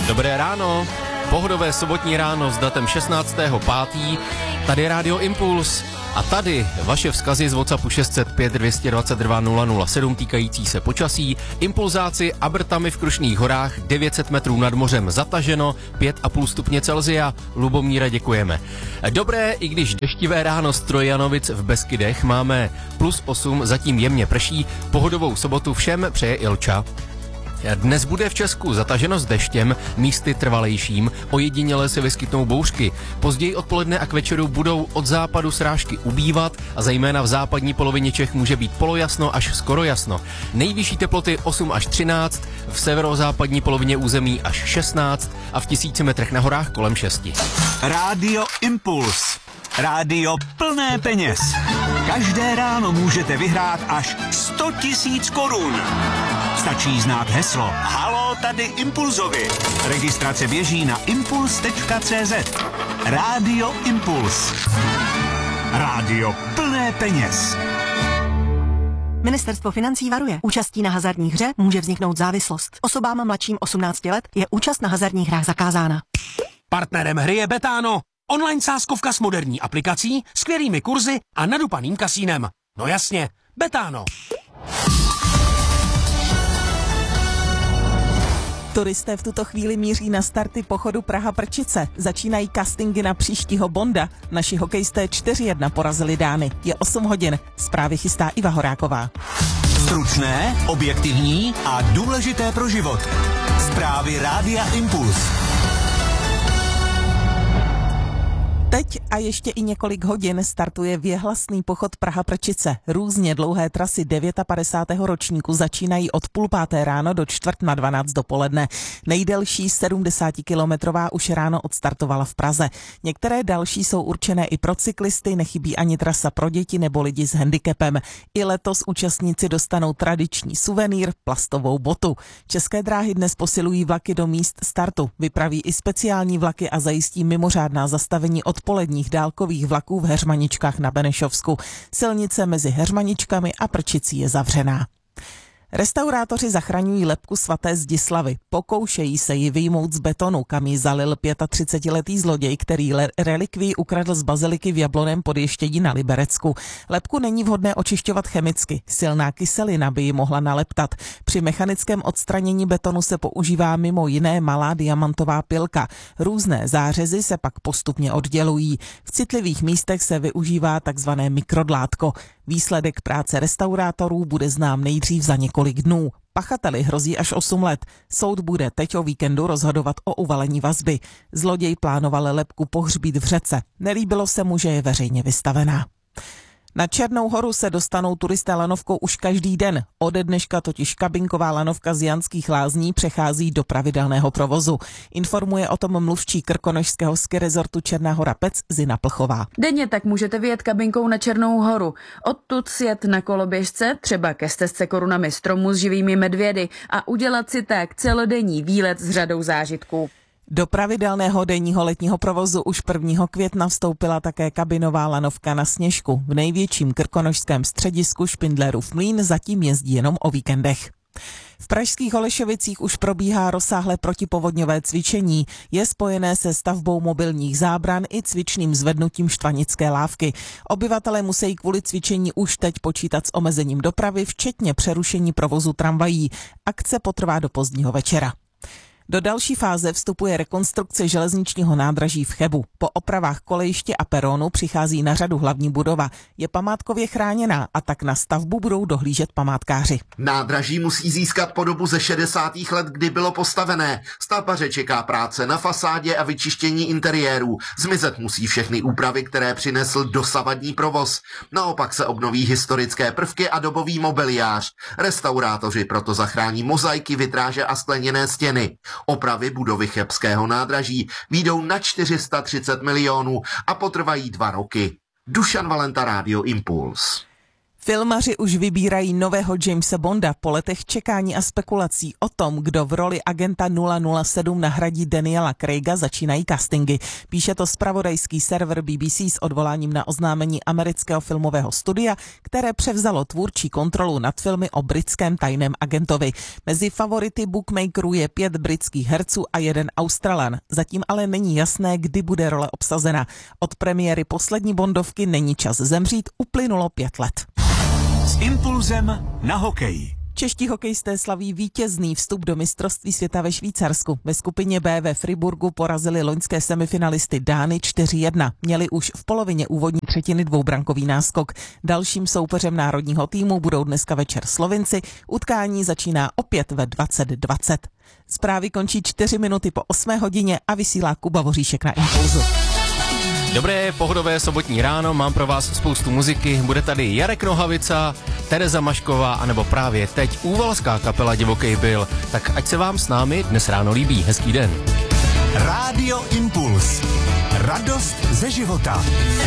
Dobré ráno, pohodové sobotní ráno s datem 16.5. Tady je Rádio Impuls a tady vaše vzkazy z WhatsAppu 605 222 007 týkající se počasí. Impulzáci Abrtami v Krušných horách, 900 metrů nad mořem zataženo, 5,5 stupně Celsia. Lubomíra, děkujeme. Dobré, i když deštivé ráno z Trojanovic v Beskydech, máme +8, zatím jemně prší. Pohodovou sobotu všem přeje Ilča. Dnes bude v Česku zataženo s deštěm, místy trvalejším, ojediněle se vyskytnou bouřky. Později odpoledne a k večeru budou od západu srážky ubývat a zejména v západní polovině Čech může být polojasno až skoro jasno. Nejvyšší teploty 8 až 13, v severozápadní polovině území až 16 a v 1000 metrech na horách kolem 6. Rádio Impuls. Rádio plné peněz. Každé ráno můžete vyhrát až 100 000 korun. Stačí znát heslo Haló, tady Impulzovi. Registrace běží na impuls.cz. Rádio Impuls. Rádio plné peněz. Ministerstvo financí varuje. Účastí na hazardní hře může vzniknout závislost. Osobám mladším 18 let je účast na hazardních hrách zakázána. Partnerem hry je Betano. Online sázkovka s moderní aplikací, skvělými kurzy a nadupaným kasínem. No jasně, Betano. Turisté v tuto chvíli míří na starty pochodu Praha-Prčice. Začínají castingy na příštího Bonda. Naši hokejisté 4-1 porazili Dány. Je 8 hodin. Zprávy chystá Iva Horáková. Stručné, objektivní a důležité pro život. Zprávy Rádia Impuls. Teď a ještě i několik hodin startuje věhlasný pochod Praha-Prčice. Různě dlouhé trasy 59. ročníku začínají od 9:30 ráno do 11:45 dopoledne. Nejdelší 70-kilometrová už ráno odstartovala v Praze. Některé další jsou určené i pro cyklisty, nechybí ani trasa pro děti nebo lidi s handicapem. I letos účastníci dostanou tradiční suvenýr, plastovou botu. České dráhy dnes posilují vlaky do míst startu. Vypraví i speciální vlaky a zajistí mimořádná zastavení odpoledních dálkových vlaků v Heřmaničkách na Benešovsku. Silnice mezi Heřmaničkami a Prčicí je zavřená. Restaurátoři zachraňují lebku svaté Zdislavy. Pokoušejí se ji vyjmout z betonu, kam ji zalil 35letý zloděj, který relikvii ukradl z baziliky v Jablonném Podještědí na Liberecku. Lebku není vhodné očišťovat chemicky. Silná kyselina by ji mohla naleptat. Při mechanickém odstranění betonu se používá mimo jiné malá diamantová pilka. Různé zářezy se pak postupně oddělují. V citlivých místech se využívá takzvané mikrodlátko. Výsledek práce restaurátorů bude znám nejdřív za několik dnů. Pachateli hrozí až 8 let. Soud bude teď o víkendu rozhodovat o uvalení vazby. Zloděj plánoval lebku pohřbít v řece. Nelíbilo se mu, že je veřejně vystavená. Na Černou horu se dostanou turisté lanovkou už každý den. Ode dneška totiž kabinková lanovka z Janských Lázní přechází do pravidelného provozu. Informuje o tom mluvčí krkonošského ski rezortu Černá Hora Pec Zina Plchová. Denně tak můžete vyjet kabinkou na Černou horu. Odtud sjet na koloběžce, třeba ke stezce korunami stromů s živými medvědy a udělat si tak celodenní výlet s řadou zážitků. Do pravidelného denního letního provozu už 1. května vstoupila také kabinová lanovka na Sněžku. V největším krkonošském středisku Špindlerův mlýn zatím jezdí jenom o víkendech. V pražských Holešovicích už probíhá rozsáhlé protipovodňové cvičení. Je spojené se stavbou mobilních zábran i cvičným zvednutím štvanické lávky. Obyvatelé musí kvůli cvičení už teď počítat s omezením dopravy, včetně přerušení provozu tramvají. Akce potrvá do pozdního večera. Do další fáze vstupuje rekonstrukce železničního nádraží v Chebu. Po opravách kolejiště a peronu přichází na řadu hlavní budova. Je památkově chráněná a tak na stavbu budou dohlížet památkáři. Nádraží musí získat podobu ze 60. let, kdy bylo postavené. Stavbaře čeká práce na fasádě a vyčištění interiérů. Zmizet musí všechny úpravy, které přinesl dosavadní provoz. Naopak se obnoví historické prvky a dobový mobiliář. Restaurátoři proto zachrání mozaiky, vitráže a skleněné stěny. Opravy budovy chebského nádraží výjdou na 430 milionů a potrvají 2 roky. Dušan Valenta, Rádio Impuls. Filmaři už vybírají nového Jamesa Bonda po letech čekání a spekulací o tom, kdo v roli agenta 007 nahradí Daniela Craiga, začínají castingy. Píše to zpravodajský server BBC s odvoláním na oznámení amerického filmového studia, které převzalo tvůrčí kontrolu nad filmy o britském tajném agentovi. Mezi favority bookmakerů je 5 britských herců a 1 Australan. Zatím ale není jasné, kdy bude role obsazena. Od premiéry poslední Bondovky Není čas zemřít uplynulo 5 let. S impulzem na hokej. Čeští hokejisté slaví vítězný vstup do mistrovství světa ve Švýcarsku. Ve skupině B ve Friburgu porazili loňské semifinalisty Dány 4-1. Měli už v polovině úvodní třetiny dvoubrankový náskok. Dalším soupeřem národního týmu budou dneska večer Slovinci. Utkání začíná opět ve 20:20. Zprávy končí 4 minuty po 8 hodině a vysílá Kuba Voříšek na Impulzu. Dobré pohodové sobotní ráno, mám pro vás spoustu muziky, bude tady Jarek Nohavica, Tereza Mašková anebo právě teď úvalská kapela Divokej Bill, tak ať se vám s námi dnes ráno líbí, hezký den. Rádio Impuls. Radost ze života.